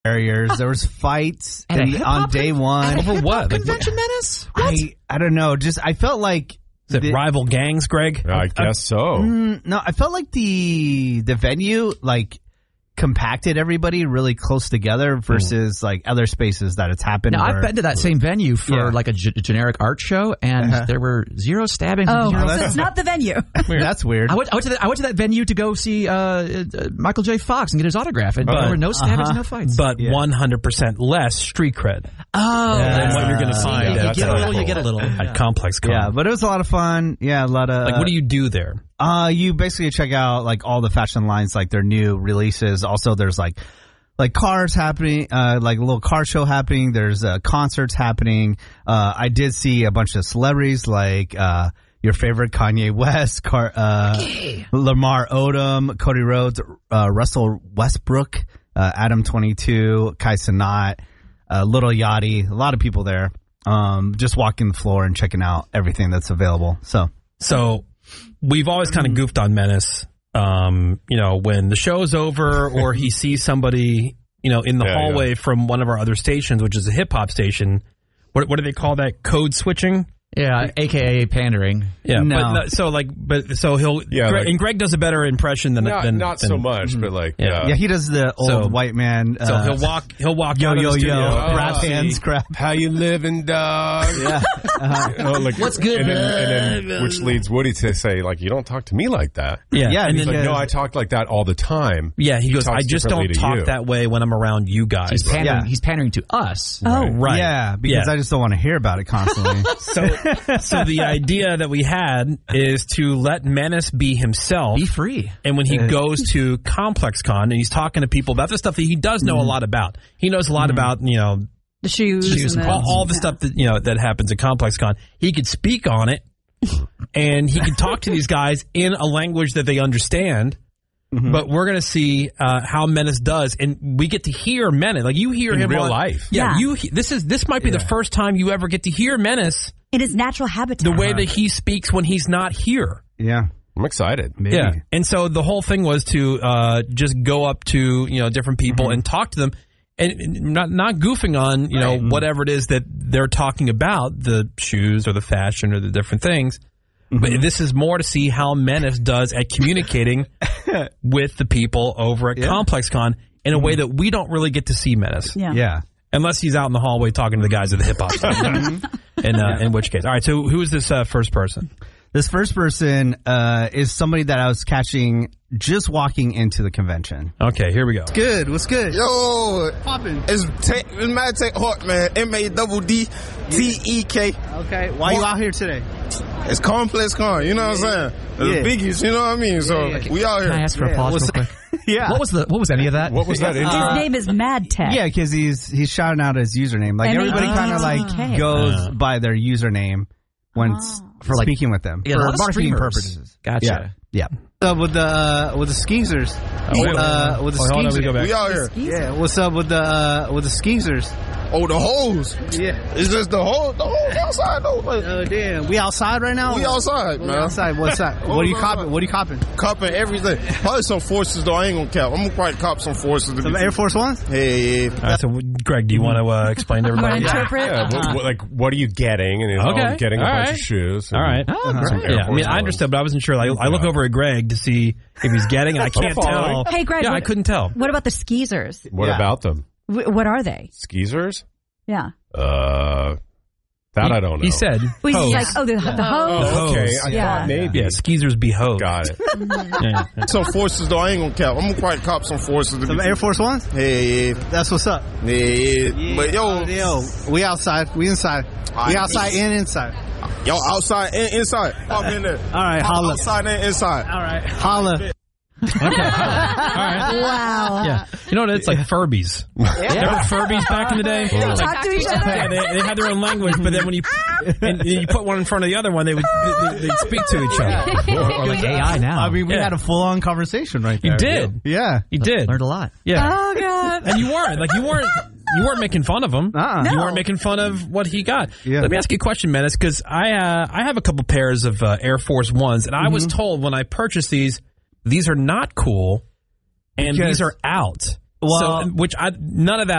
barriers. There was fights on day one. Over what? Convention Menace? I don't know. I felt like Is it rival gangs, Greg? I guess so. No, I felt like the venue compacted everybody really close together versus other spaces that it's happened. Now, I've been to that same venue for a generic art show, and there were zero stabbings. So it's not the venue. That's weird. I went to that venue to go see Michael J. Fox and get his autograph, and there were no stabbings and no fights. But 100% less street cred than what you're going to find you get a little at Complex Con. Yeah, but it was a lot of fun. Yeah, a lot of... what do you do there? You basically check out all the fashion lines, their new releases. Also, there's cars happening, a little car show happening. There's concerts happening. I did see a bunch of celebrities your favorite Kanye West, Lamar Odom, Cody Rhodes, Russell Westbrook, Adam 22, Kai Cenat, Little Yachty. A lot of people there. Just walking the floor and checking out everything that's available. So we've always kind of goofed on Menace. When the show's over or he sees somebody, in the hallway from one of our other stations, which is a hip hop station. What do they call that? Code switching? Yeah, AKA pandering. Yeah, no. So he'll. And Greg does a better impression than not so much, but he does the old white man. So he'll walk out of the studio. Grab hands, crap. How you living, dog? Yeah. What's good? And then which leads Woody to say, you don't talk to me like that. Yeah. And he's no, I talk like that all the time. Yeah, he goes, I just don't talk that way when I'm around you guys. He's pandering to us. Oh, right. Yeah, because I just don't want to hear about it constantly. So the idea that we had is to let Menace be himself. Be free. And when he goes to Complex Con and he's talking to people about the stuff that he does know a lot about. He knows a lot about, the shoes and all the stuff that, that happens at Complex Con. He could speak on it and he could talk to these guys in a language that they understand. Mm-hmm. But we're going to see how Menace does, and we get to hear Menace. You hear him in real life. Yeah, this might be the first time you ever get to hear Menace in his natural habitat. The way that he speaks when he's not here. Yeah. I'm excited. Maybe. Yeah. And so the whole thing was to just go up to, different people and talk to them and not goofing on, whatever it is that they're talking about, the shoes or the fashion or the different things. But this is more to see how Menace does at communicating with the people over at Complex Con in a way that we don't really get to see Menace. Yeah. Unless he's out in the hallway talking to the guys at the hip hop station. In which case. All right, so who is this first person? This first person is somebody that I was catching just walking into the convention. Okay, here we go. What's good? Yo, Poppin'. It's Mad Tech Hawk, man. MADDTEK. Okay, why you out here today? It's Complex Con, you know what I'm saying? The biggies, you know what I mean? So we out here. Can I ask for a pause real quick? Yeah. What was any of that? What was that? His name is Mad Tech. Yeah, because he's shouting out his username. Everybody kind of goes by their username when speaking with them for marketing purposes. Gotcha. Yeah. With the Skeezers. With the Skeezers. We out here. Yeah. What's up with the Skeezers? Oh, the hoes. Yeah. It's just the hoes outside though. Oh damn. We outside right now? We outside, man. Outside. What's that? What are you copping? What are you copping? Copping everything. Probably some forces though. I ain't gonna cap. I'm gonna probably cop some forces. Some Air Force Ones? Hey. All right, so Greg, do you want to explain to everybody? Interpret? Yeah, what are you getting? And I'm getting a bunch of shoes. All right. Oh, great. Yeah, I understood, but I wasn't sure. I look over at Greg to see if he's getting, and I can't tell. Hey, Greg. Yeah, I couldn't tell. What about the Skeezers? What about them? What are they? Skeezers? Yeah. That I don't know. He said Well, hose. he's like, the hose. Oh, okay. I thought maybe. Yeah, Skeezers be hosed. Got it. Yeah. Some forces though. I ain't gonna cap. I'm gonna probably cop some forces. Some Air Force Ones? Hey. That's what's up. Yeah. But yo, we outside. We inside. We outside and inside. Yo, outside and inside. Pop in there. All right, holla. Outside and inside. All right, holla. Okay. All right. Wow. Yeah. You know what? It's like Furbies. Remember Furbies back in the day? They talk to each other. Yeah, they had their own language, but then when you put one in front of the other one, they'd speak to each other. Or like AI now. I mean, we had a full-on conversation right there. You did. Yeah. You did. Learned a lot. Yeah. Oh, God. And you weren't making fun of him. You weren't making fun of what he got. Yeah. Let me ask you a question, Menace, because I have a couple pairs of Air Force Ones, and I was told when I purchased these are not cool, and these are out. Well, none of that